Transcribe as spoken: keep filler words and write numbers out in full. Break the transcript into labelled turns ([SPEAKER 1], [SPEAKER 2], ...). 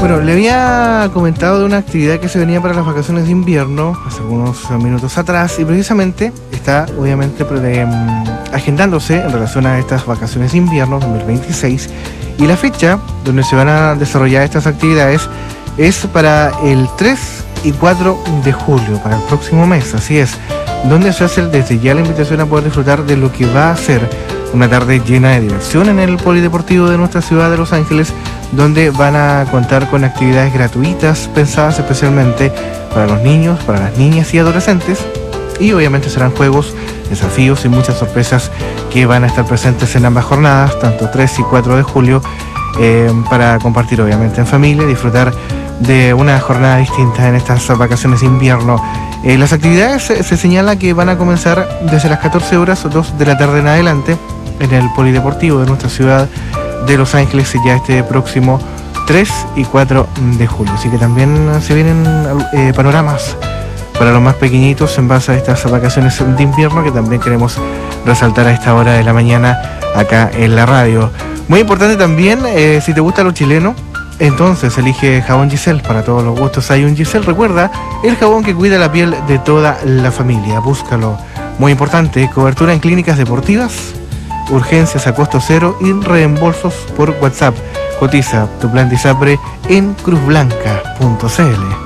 [SPEAKER 1] Bueno, le había comentado de una actividad que se venía para las vacaciones de invierno hace algunos minutos atrás y precisamente está obviamente pre- em, agendándose en relación a estas vacaciones de invierno dos mil veintiséis, y la fecha donde se van a desarrollar estas actividades es para el tres y cuatro de julio, para el próximo mes, así es, donde se hace desde ya la invitación a poder disfrutar de lo que va a ser una tarde llena de diversión en el Polideportivo de nuestra ciudad de Los Ángeles, donde van a contar con actividades gratuitas pensadas especialmente para los niños, para las niñas y adolescentes, y obviamente serán juegos, desafíos y muchas sorpresas que van a estar presentes en ambas jornadas, tanto tres y cuatro de julio, eh, para compartir obviamente en familia, disfrutar de una jornada distinta en estas vacaciones de invierno. Eh, las actividades se, se señala que van a comenzar desde las catorce horas o dos de la tarde en adelante en el Polideportivo de nuestra ciudad de Los Ángeles, ya este próximo tres y cuatro de julio. Así que también se vienen eh, panoramas para los más pequeñitos en base a estas vacaciones de invierno que también queremos resaltar a esta hora de la mañana acá en la radio. Muy importante también, eh, si te gusta lo chileno, entonces elige jabón Giselle. Para todos los gustos hay un Giselle. Recuerda, el jabón que cuida la piel de toda la familia. Búscalo. Muy importante, cobertura en clínicas deportivas, urgencias a costo cero y reembolsos por WhatsApp. Cotiza tu plan de ISAPRE en cruz blanca punto c l.